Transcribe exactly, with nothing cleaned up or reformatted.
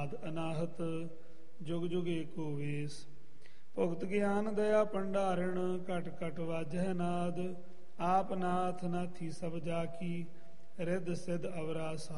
ਆਦ ਅਨਾਹਤ ਜੁਗ ਜੁਗ ਏਕੋ ਵੇਸ। ਭੁਗਤ ਗਿਆਨ ਦਇਆ ਭੰਡਾਰਣ ਘਟ ਘਟ ਵਾਜਹਿ ਨਾਦ। ਆਪ ਨਾਥ ਨਾਥੀ ਸਭ ਜਾ ਕੀ ਰਿੱਧ ਸਿੱਧ ਅਵਰਾ ਸਾ।